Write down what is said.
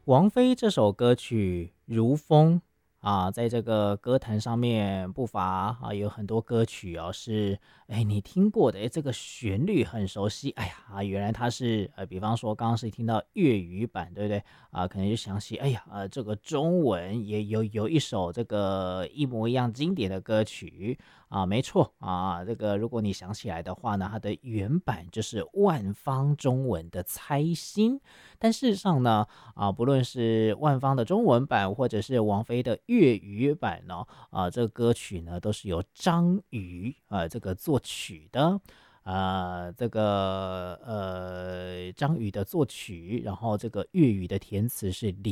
王菲这首歌曲《如风》啊，在这个歌坛上面不乏有很多歌曲哦，是你听过的，这个旋律很熟悉，哎呀原来它是比方说刚刚是听到粤语版，对不对可能就想起这个中文也有一首这个一模一样经典的歌曲没错这个如果你想起来的话呢，它的原版就是万方中文的《猜心》，但事实上呢。不论是万芳的中文版，或者是王菲的粤语版呢，这个歌曲呢都是由张宇这个作曲的，这个张宇的作曲，然后这个粤语的填词是李